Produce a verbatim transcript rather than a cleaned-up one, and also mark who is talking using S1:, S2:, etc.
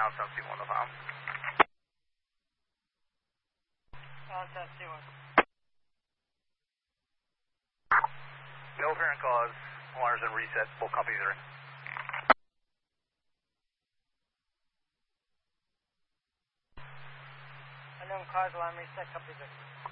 S1: Now seven two one the file.
S2: Uh, seven two one.
S1: No apparent cause. Alarms and reset. Both companies are in.
S2: Unknown cause, alarm reset, company victim.